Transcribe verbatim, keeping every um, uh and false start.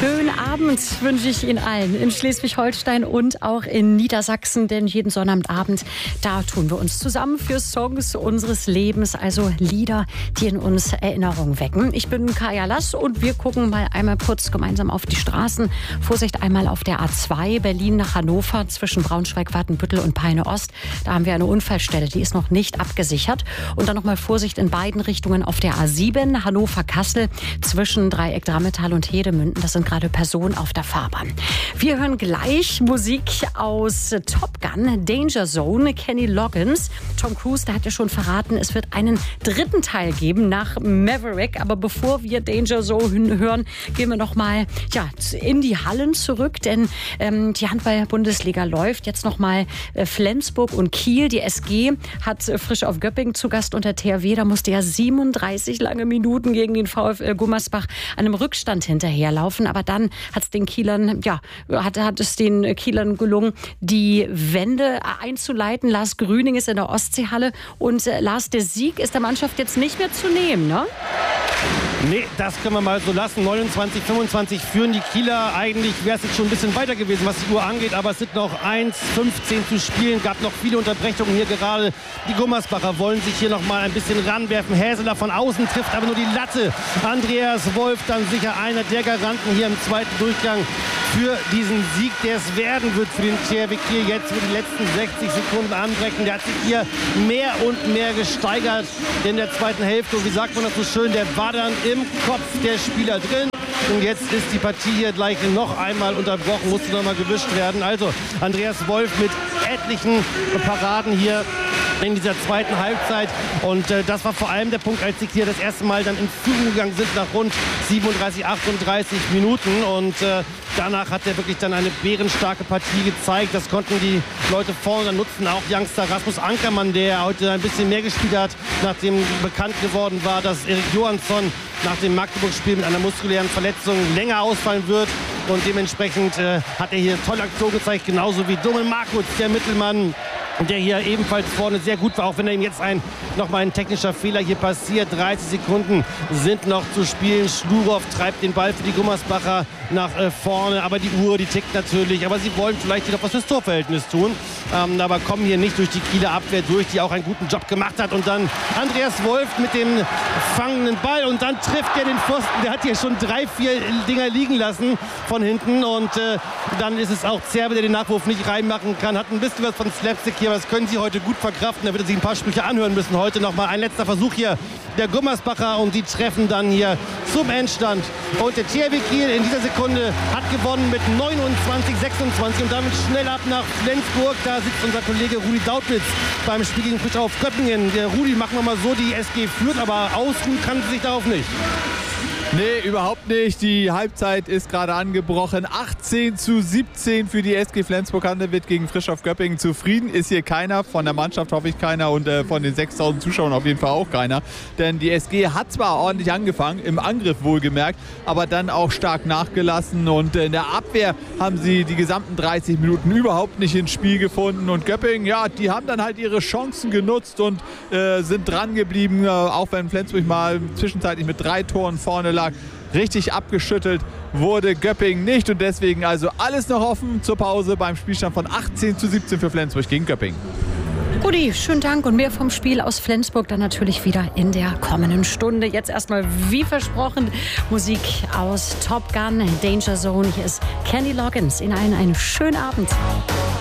schönen Abend wünsche ich Ihnen allen in Schleswig-Holstein und auch in Niedersachsen, denn jeden Sonnabendabend, da tun wir uns zusammen für Songs unseres Lebens, also Lieder, die in uns Erinnerungen wecken. Ich bin Kaya Lass und wir gucken mal einmal kurz gemeinsam auf die Straßen. Vorsicht einmal auf der A zwei, Berlin nach Hannover, zwischen Braunschweig, Watenbüttel und Peine Ost. Da haben wir eine Unfallstelle, die ist noch nicht abgesichert. Und dann nochmal Vorsicht in beiden Richtungen auf der A sieben, Hannover-Kassel, zwischen Dreieck Drammetal und Hedemünden. Das sind gerade Personen auf der Fahrbahn. Wir hören gleich Musik aus Top Gun, Danger Zone, Kenny Loggins. Tom Cruise, der hat ja schon verraten, es wird einen dritten Teil geben nach Maverick. Aber bevor wir Danger Zone hören, gehen wir noch mal ja, in die Hallen zurück, denn ähm, die Handball-Bundesliga läuft. Jetzt noch mal äh, Flensburg und Kiel. Die S G hat äh, frisch auf Göppingen zu Gast und der T H W, da musste ja siebenunddreißig lange Minuten gegen den VfL Gummersbach einem Rückstand hinterherlaufen. Aber dann hat es den Kielern, ja, hat, hat es den Kielern gelungen, die Wende einzuleiten. Lars Grüning ist in der Ostseehalle und äh, Lars, der Sieg ist der Mannschaft jetzt nicht mehr zu nehmen, ne? Nee, das können wir mal so lassen. neunundzwanzig fünfundzwanzig führen die Kieler. Eigentlich wäre es jetzt schon ein bisschen weiter gewesen, was die Uhr angeht. Aber es sind noch eins fünfzehn zu spielen. Gab noch viele Unterbrechungen hier gerade. Die Gummersbacher wollen sich hier noch mal ein bisschen ranwerfen. Häseler von außen trifft aber nur die Latte. Andreas Wolf dann sicher einer der Garanten hier im zweiten Durchgang für diesen Sieg, der es werden wird für den T H W Kiel. Jetzt wird die letzten sechzig Sekunden anbrechen. Der hat sich hier mehr und mehr gesteigert in der zweiten Hälfte. Und wie sagt man das so schön, der war dann im Kopf der Spieler drin. Und jetzt ist die Partie hier gleich noch einmal unterbrochen, musste noch mal gewischt werden. Also Andreas Wolf mit etlichen Paraden hier in dieser zweiten Halbzeit. Und äh, das war vor allem der Punkt, als die hier das erste Mal dann in Führung gegangen sind nach rund siebenunddreißig, achtunddreißig Minuten. Und äh, danach hat er wirklich dann eine bärenstarke Partie gezeigt. Das konnten die Leute vorne dann nutzen. Auch Youngster Rasmus Ankermann, der heute ein bisschen mehr gespielt hat, nachdem bekannt geworden war, dass Erik Johansson nach dem Magdeburg-Spiel mit einer muskulären Verletzung länger ausfallen wird. Und dementsprechend äh, hat er hier tolle Aktion gezeigt, genauso wie Dummel Markus, der Mittelmann, der hier ebenfalls vorne sehr gut war, auch wenn er ihm jetzt ein, noch mal ein technischer Fehler hier passiert. dreißig Sekunden sind noch zu spielen. Schlurow treibt den Ball für die Gummersbacher nach äh, vorne, aber die Uhr, die tickt natürlich. Aber sie wollen vielleicht noch was fürs Torverhältnis tun, ähm, aber kommen hier nicht durch die Kieler Abwehr durch, die auch einen guten Job gemacht hat. Und dann Andreas Wolf mit dem fangenden Ball und dann trifft er den Pfosten. Der hat hier schon drei, vier Dinger liegen lassen von hinten und äh, dann ist es auch Zerbe, der den Nachwurf nicht reinmachen kann. Hat ein bisschen was von Slapstick hier, aber das können sie heute gut verkraften. Da wird er sich ein paar Sprüche anhören müssen heute. Nochmal ein letzter Versuch hier der Gummersbacher und die treffen dann hier zum Endstand. Und der T H W Kiel in dieser Sekunde hat gewonnen mit neunundzwanzig sechsundzwanzig und damit schnell ab nach Flensburg. Da sitzt unser Kollege Rudi Dautwitz beim Spiel gegen Frisch auf Göppingen. Der Rudi, machen wir mal so, die S G führt, aber ausruhen kann sie sich darauf nicht. Nee, überhaupt nicht. Die Halbzeit ist gerade angebrochen. achtzehn zu siebzehn für die S G Flensburg-Handewitt gegen Frisch auf Göppingen. Zufrieden ist hier keiner. Von der Mannschaft hoffe ich keiner und äh, von den sechstausend Zuschauern auf jeden Fall auch keiner. Denn die S G hat zwar ordentlich angefangen, im Angriff wohlgemerkt, aber dann auch stark nachgelassen. Und äh, in der Abwehr haben sie die gesamten dreißig Minuten überhaupt nicht ins Spiel gefunden. Und Göppingen, ja, die haben dann halt ihre Chancen genutzt und äh, sind dran geblieben. Äh, auch wenn Flensburg mal zwischenzeitlich mit drei Toren vorne lag. Richtig abgeschüttelt wurde Göppingen nicht und deswegen also alles noch offen zur Pause beim Spielstand von achtzehn zu siebzehn für Flensburg gegen Göppingen. Rudi, schönen Dank und mehr vom Spiel aus Flensburg dann natürlich wieder in der kommenden Stunde. Jetzt erstmal wie versprochen Musik aus Top Gun, Danger Zone. Hier ist Kenny Loggins. Ihnen allen einen schönen Abend.